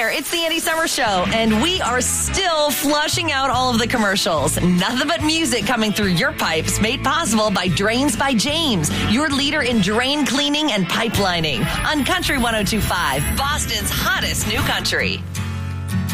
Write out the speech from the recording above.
there. It's the Andy Summer Show, and we are still flushing out all of the commercials. Nothing but music coming through your pipes, made possible by Drains by James, your leader in drain cleaning and pipelining on Country 102.5, Boston's hottest new country.